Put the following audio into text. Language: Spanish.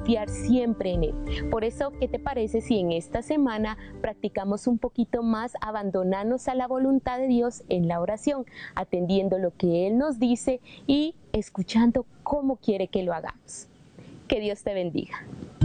confiar siempre en Él. Por eso, ¿qué te parece si en esta semana practicamos un poquito más abandonarnos a la voluntad de Dios en la oración, atendiendo lo que Él nos dice y escuchando cómo quiere que lo hagamos? Que Dios te bendiga.